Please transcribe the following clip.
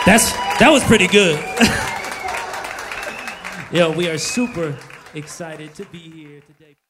That was pretty good. Yo, we are super excited to be here today.